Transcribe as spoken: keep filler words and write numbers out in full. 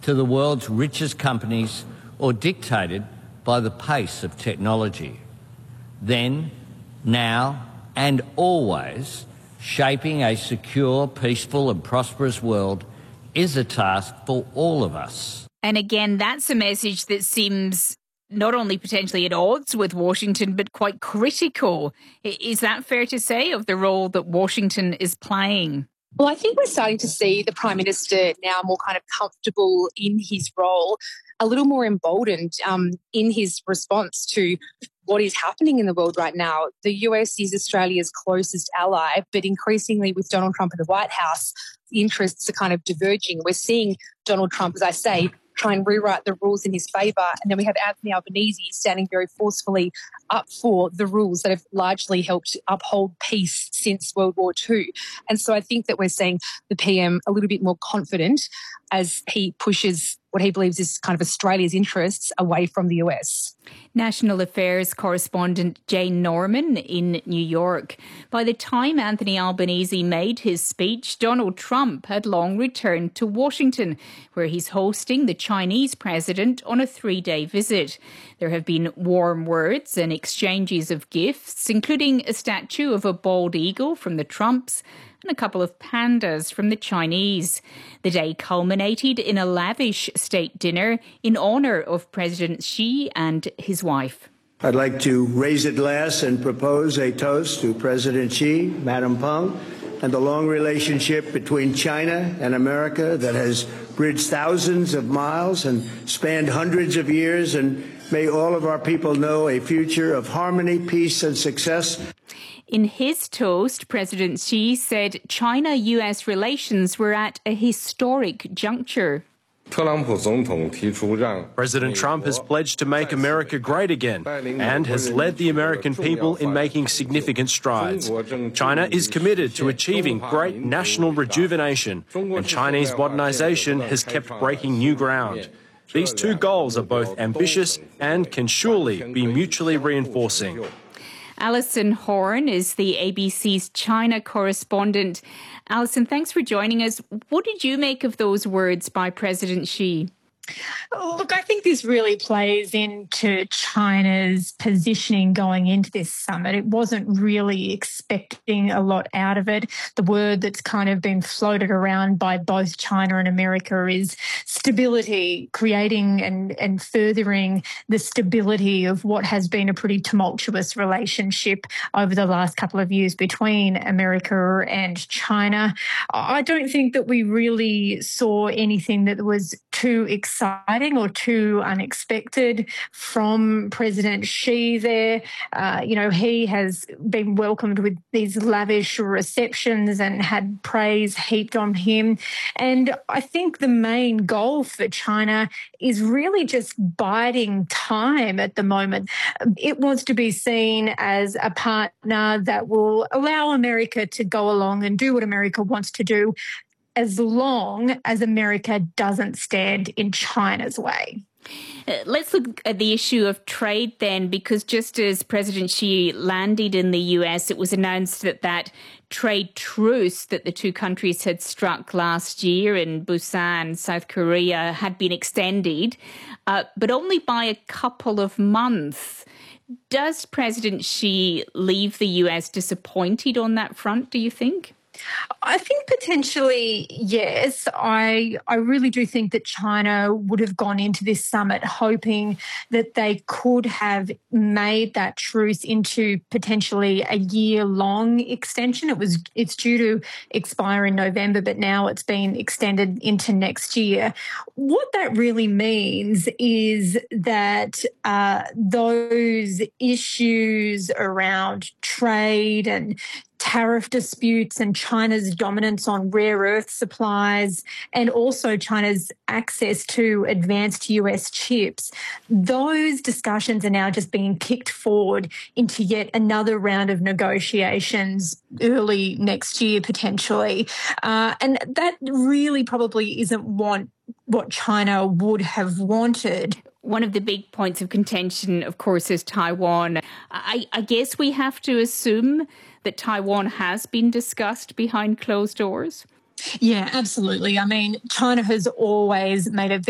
to the world's richest companies or dictated by the pace of technology. Then, now and always, shaping a secure, peaceful and prosperous world is a task for all of us. And again, that's a message that seems not only potentially at odds with Washington, but quite critical. Is that fair to say, of the role that Washington is playing? Well, I think we're starting to see the Prime Minister now more kind of comfortable in his role, a little more emboldened um, in his response to what is happening in the world right now. The U S is Australia's closest ally, but increasingly with Donald Trump in the White House, the interests are kind of diverging. We're seeing Donald Trump, as I say, try and rewrite the rules in his favour. And then we have Anthony Albanese standing very forcefully up for the rules that have largely helped uphold peace since World War Two. And so I think that we're seeing the P M a little bit more confident as he pushes what he believes is kind of Australia's interests away from the U S. National Affairs correspondent Jane Norman in New York. By the time Anthony Albanese made his speech, Donald Trump had long returned to Washington, where he's hosting the Chinese president on a three-day visit. There have been warm words and exchanges of gifts, including a statue of a bald eagle from the Trumps and a couple of pandas from the Chinese. The day culminated in a lavish state dinner in honour of President Xi and his wife. I'd like to raise a glass and propose a toast to President Xi, Madam Peng, and the long relationship between China and America that has bridged thousands of miles and spanned hundreds of years, and may all of our people know a future of harmony, peace and success. In his toast, President Xi said China-U S relations were at a historic juncture. President Trump has pledged to make America great again and has led the American people in making significant strides. China is committed to achieving great national rejuvenation, and Chinese modernization has kept breaking new ground. These two goals are both ambitious and can surely be mutually reinforcing. Alison Horn is the A B C's China correspondent. Alison, thanks for joining us. What did you make of those words by President Xi? Look, I think this really plays into China's positioning going into this summit. It wasn't really expecting a lot out of it. The word that's kind of been floated around by both China and America is stability, creating and, and furthering the stability of what has been a pretty tumultuous relationship over the last couple of years between America and China. I don't think that we really saw anything that was too exciting or too unexpected from President Xi there. Uh, you know, he has been welcomed with these lavish receptions and had praise heaped on him. And I think the main goal for China is really just biding time at the moment. It wants to be seen as a partner that will allow America to go along and do what America wants to do, as long as America doesn't stand in China's way. Uh, let's look at the issue of trade then, because just as President Xi landed in the U S, it was announced that that trade truce that the two countries had struck last year in Busan, South Korea, had been extended, uh, but only by a couple of months. Does President Xi leave the U S disappointed on that front, do you think? I think potentially, yes. I I really do think that China would have gone into this summit hoping that they could have made that truce into potentially a year-long extension. It was it's due to expire in November, but now it's been extended into next year. What that really means is that uh, those issues around trade and tariff disputes and China's dominance on rare earth supplies and also China's access to advanced U S chips, those discussions are now just being kicked forward into yet another round of negotiations early next year, potentially. Uh, and that really probably isn't what, what China would have wanted. One of the big points of contention, of course, is Taiwan. I, I guess we have to assume that Taiwan has been discussed behind closed doors? Yeah, absolutely. I mean, China has always made a